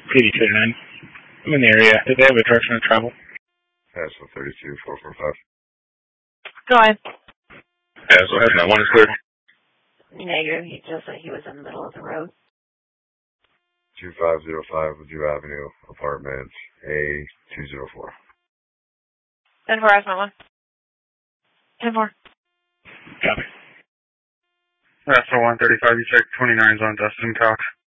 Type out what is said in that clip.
PD29. I'm in the area. Did they have a direction of travel? Nashville 32445. Go ahead. Yeah, so ahead. That one is clear. Negative. He just said he was in the middle of the road. 2505 Woodview Avenue, apartment A204. 10-4, ask my one. 10-4. Copy. That's for 135. You check 29's on Dustin Cox.